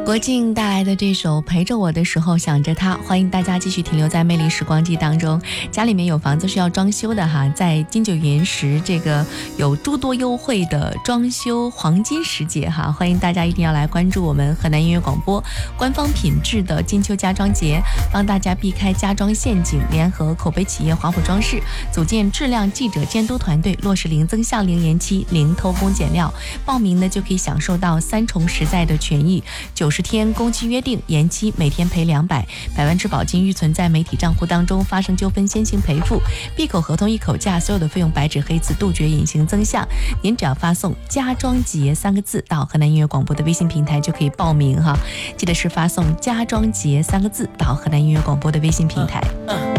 国靖带来的这首陪着我的时候想着他，欢迎大家继续停留在魅力时光机当中。家里面有房子需要装修的哈，在金九银十这个有诸多优惠的装修黄金时节哈，欢迎大家一定要来关注我们河南音乐广播官方品质的金秋家装节，帮大家避开家装陷阱，联合口碑企业华普装饰组建质量记者监督团队，落实零增项、零延期、零偷工减料。报名呢就可以享受到3重实在的权益，90天工期约定，延期每天赔200，100万质保金预存在媒体账户当中，发生纠纷先行赔付，闭口合同一口价，所有的费用白纸黑字，杜绝隐形增项。您只要发送家装节3个字到河南音乐广播的微信平台就可以报名哈，记得是发送家装节3个字到河南音乐广播的微信平台。